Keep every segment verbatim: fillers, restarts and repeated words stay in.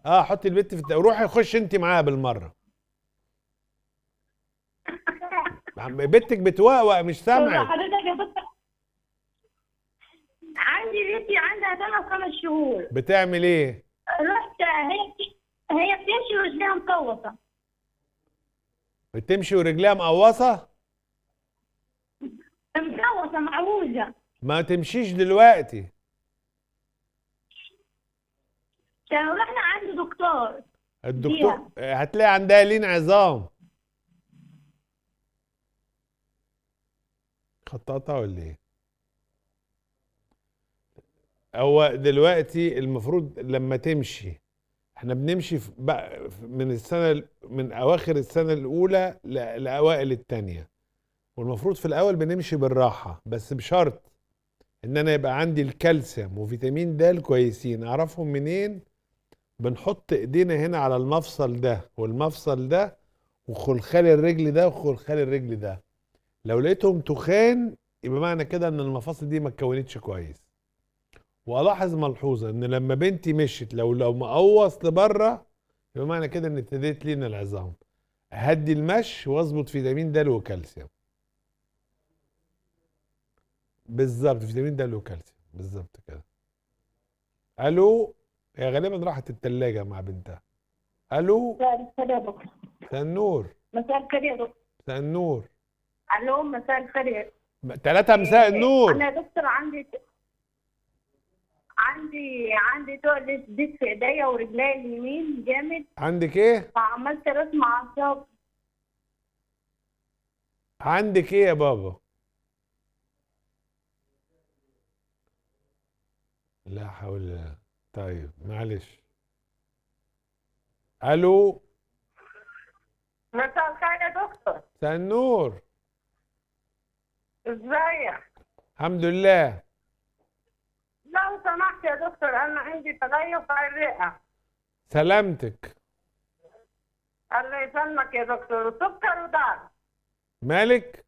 اه حطي البت في الت... روحي خش انت معاها بالمره. بنتك بتوقوق مش طب سامعك. حضرتك يا دكتور، عندي بنتي عندها سنة وخمس شهور. بتعمل ايه؟ رحت هي بت- هي بتمشي ورجليها مقوسة. بتمشي ورجليها مقوصه؟ مقوسة معوجة. ما تمشيش دلوقتي. كانوا رحنا عند دكتور الدكتور فيها. هتلاقي عندها لين عظام. خطاطة ولا ايه؟ هو دلوقتي المفروض لما تمشي، احنا بنمشي في بقى من السنة ال- من اواخر السنة الاولى ل- لاوائل التانية، والمفروض في الاول بنمشي بالراحة بس بشرط ان انا يبقى عندي الكالسيوم وفيتامين د كويسين. اعرفهم منين؟ بنحط ايدينا هنا على المفصل ده والمفصل ده وخلخال الرجل ده وخلخال الرجل ده، لو لقيتهم تخان يبقى معنى كده ان المفاصل دي ما اتكونتش كويس. والاحظ ملحوظه ان لما بنتي مشيت لو لو مقوص لبره يبقى معنى كده ان ابتديت لين العظام. اهدي المشي واظبط فيتامين د وكالسيوم. بالظبط فيتامين د وكالسيوم بالظبط كده. الو. هي غالبا راحت التلاجة مع بنتها. الو. مساء الخير يا دكتور. مساء النور. مساء الخير يا دكتور. مساء النور. الو مساء الخير. ثلاثة مساء إيه، النور. انا يا دكتور عندي عندي عندي تقل شديد في ايديا ورجلي اليمين جامد. عندك ايه؟ فعملت رسم اعصاب. عندك ايه يا بابا؟ لا حول الله. طيب معلش. الو. مساء الخير يا دكتور. مساء النور. ازيك؟ الحمد لله. لو سمحت يا دكتور، انا عندي تليف في الرئه. سلامتك. الله يسلمك يا دكتور. سكر وضغط. مالك؟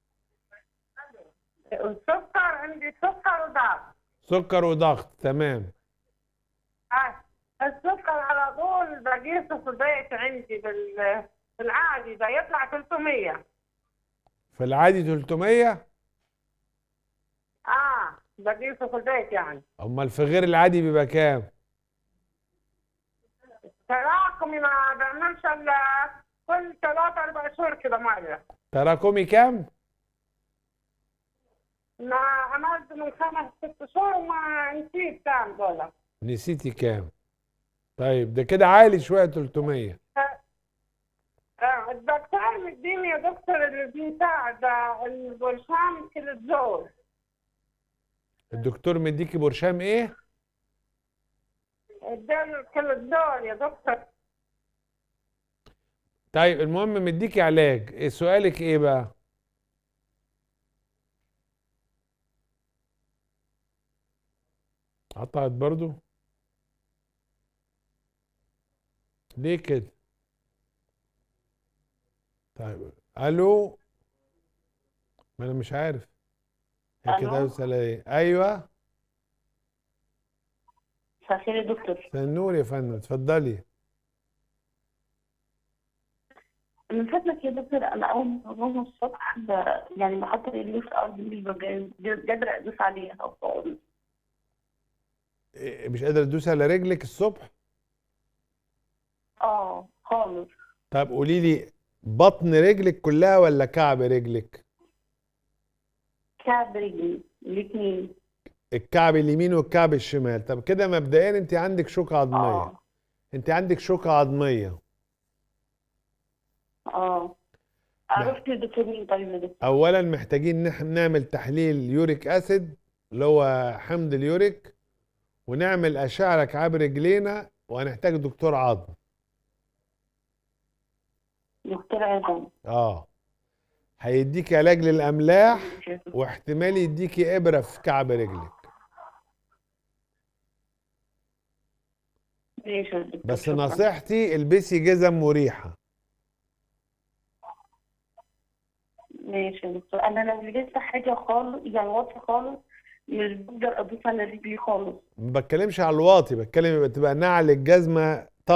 السكر عندي سكر وضغط. سكر وضغط تمام. آه. السكر على طول بقيسه في البيت عندي بال في العادي ده يطلع ثلاثمية. في العادي ثلاثمية؟ اه بقيسه في البيت يعني. امال في غير العادي بيبقى كام؟ تراكمي ما بعملش الا كل ثلاث اربع شهور كده مره. تراكمي كام؟ ما عملت من خمس ست شهور وما نسيت كام دولار. نسيتي كام؟ طيب ده كده عالي شويه ثلاثمية. آه، الدكتور مديني يا دكتور اللي بيساعد البرشام كيلوزول. الدكتور مديكي برشام ايه؟ اداني الكيلوزول يا دكتور. طيب المهم مديكي علاج. إيه سؤالك ايه بقى؟ قطعت برضو؟ ليه كده؟ طيب الو. ما انا مش عارف هي كده الو رسالة ايه. ايوه. مساء الخير يا دكتور. مساء النور يا فندم اتفضلي. من فضلك يا دكتور، انا اول ما بقوم الصبح ب... يعني بحط رجلي في الارض مش بج- قادره ادوس عليها خالص. إيه، مش قادرة تدوسي على رجلك الصبح؟ اه خالص. طب قولي لي، بطن رجلك كلها ولا كعب رجلك؟ كعب رجلي الاثنين. الكعب اليمين والكعب الشمال. طب كده مبدئيا انت عندك شوكة عظمية. اه انت عندك شوكة عظمية. اه مح- عرفت الدكتور مين طيب يا دكتور؟ اولا محتاجين نح- نعمل تحليل يوريك اسيد اللي هو حمض اليوريك، ونعمل اشعة على كعاب رجلينا، وهنحتاج دكتور عظم. دكتور عظام. اه هيديكي علاج للاملاح، ماشي يا دكتور. واحتمال يديكي ابرة في كعب رجلك. ماشي يا دكتور، بس شكرا. نصيحتي البسي جزم مريحة. ماشي يا دكتور، انا لو لبست حاجه خالص يعني واطيه خالص مش بقدر ادوس على رجلي خالص. ما بتكلمش على الواطي، بتكلم يبقى تبقى نعل الجزمة